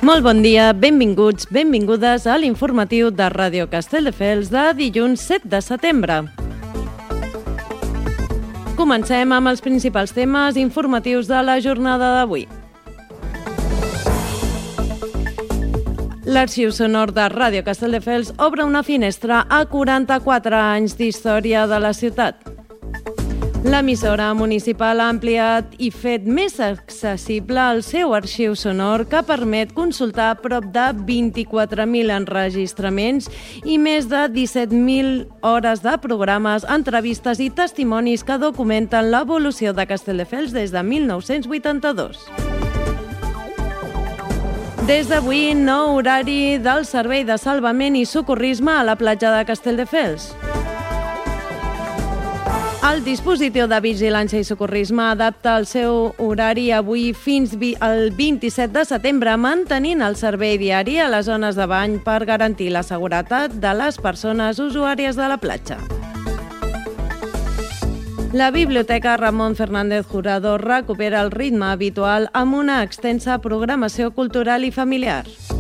Molt bon dia, benvinguts, benvingudes a l'informatiu de Ràdio Castelldefels de dilluns 7 de setembre. Comencem amb els principals temes informatius de la jornada d'avui. L'Arxiu Sonor de Ràdio Castelldefels obre una finestra a 44 anys d'història de la ciutat. L'emissora municipal ha ampliat i fet més accessible el seu arxiu sonor, que permet consultar prop de 24.000 enregistraments i més de 17.000 hores de programes, entrevistes i testimonis que documenten l'evolució de Castelldefels des de 1982. Des d'avui, nou horari del Servei de Salvament i Socorrisme a la platja de Castelldefels. El dispositiu de vigilància i socorrisme adapta el seu horari avui fins al 27 de setembre, mantenint el servei diari a les zones de bany per garantir la seguretat de les persones usuàries de la platja. La Biblioteca Ramon Fernández Jurado recupera el ritme habitual amb una extensa programació cultural i familiar.